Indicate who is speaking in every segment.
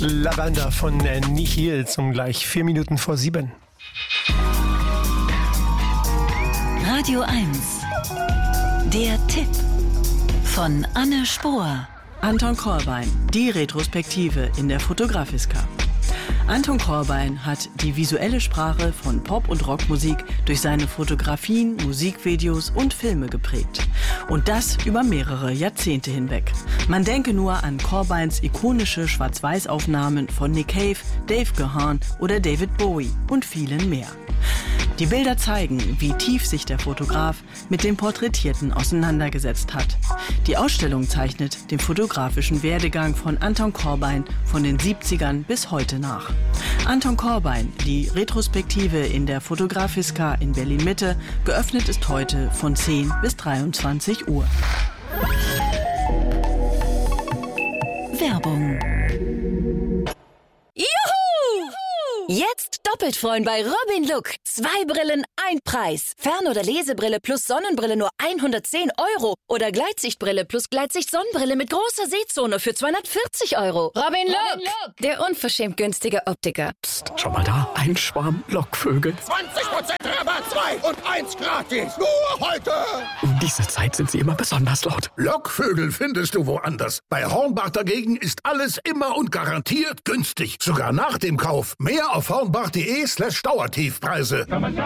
Speaker 1: Lavanda von Nihil zum gleich 4 Minuten vor 7.
Speaker 2: Radio 1. Der Tipp von Anne Spohr.
Speaker 3: Anton Corbijn, die Retrospektive in der Fotografiska. Anton Corbijn hat die visuelle Sprache von Pop- und Rockmusik durch seine Fotografien, Musikvideos und Filme geprägt. Und das über mehrere Jahrzehnte hinweg. Man denke nur an Corbijns ikonische Schwarz-Weiß-Aufnahmen von Nick Cave, Dave Gahan oder David Bowie und vielen mehr. Die Bilder zeigen, wie tief sich der Fotograf mit dem Porträtierten auseinandergesetzt hat. Die Ausstellung zeichnet den fotografischen Werdegang von Anton Corbijn von den 70ern bis heute nach. Anton Corbijn, die Retrospektive in der Fotografiska in Berlin-Mitte, geöffnet ist heute von 10 bis 23 Uhr.
Speaker 2: Werbung.
Speaker 4: Jetzt doppelt freuen bei Robin Look. 2 Brillen, 1 Preis. Fern- oder Lesebrille plus Sonnenbrille nur 110 €. Oder Gleitsichtbrille plus Gleitsicht-Sonnenbrille mit großer Sehzone für 240 €. Robin Look, der unverschämt günstige Optiker.
Speaker 5: Psst, schau mal da, ein Schwarm Lockvögel.
Speaker 6: 20% Rabatt, 2 und 1 gratis. Nur heute.
Speaker 5: Um diese Zeit sind sie immer besonders laut.
Speaker 6: Lockvögel findest du woanders. Bei Hornbach dagegen ist alles immer und garantiert günstig. Sogar nach dem Kauf. Mehr auf hornbach.de/Dauertiefpreise.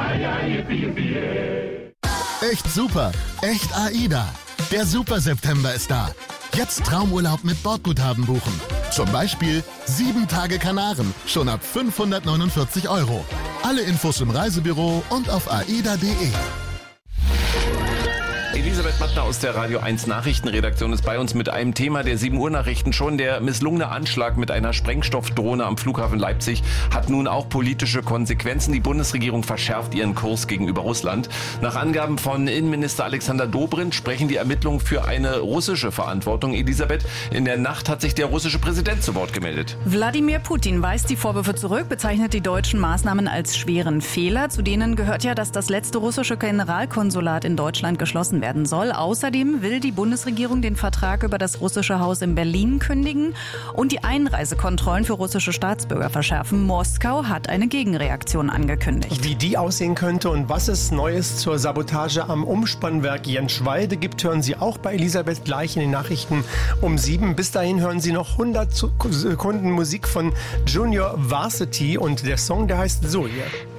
Speaker 7: Echt super, echt AIDA. Der Super September ist da. Jetzt Traumurlaub mit Bordguthaben buchen. Zum Beispiel 7 Tage Kanaren, schon ab 549 €. Alle Infos im Reisebüro und auf aida.de.
Speaker 8: Elisabeth Mattner aus der Radio 1 Nachrichtenredaktion ist bei uns mit einem Thema der 7 Uhr Nachrichten. Schon der misslungene Anschlag mit einer Sprengstoffdrohne am Flughafen Leipzig hat nun auch politische Konsequenzen. Die Bundesregierung verschärft ihren Kurs gegenüber Russland. Nach Angaben von Innenminister Alexander Dobrindt sprechen die Ermittlungen für eine russische Verantwortung. Elisabeth, in der Nacht hat sich der russische Präsident zu Wort gemeldet.
Speaker 9: Wladimir Putin weist die Vorwürfe zurück, bezeichnet die deutschen Maßnahmen als schweren Fehler. Zu denen gehört ja, dass das letzte russische Generalkonsulat in Deutschland geschlossen werden soll. Außerdem will die Bundesregierung den Vertrag über das russische Haus in Berlin kündigen und die Einreisekontrollen für russische Staatsbürger verschärfen. Moskau hat eine Gegenreaktion angekündigt.
Speaker 1: Wie die aussehen könnte und was es Neues zur Sabotage am Umspannwerk Jenschwalde gibt, hören Sie auch bei Elisabeth gleich in den Nachrichten um 7. Bis dahin hören Sie noch 100 Sekunden Musik von Junior Varsity und der Song, der heißt so hier.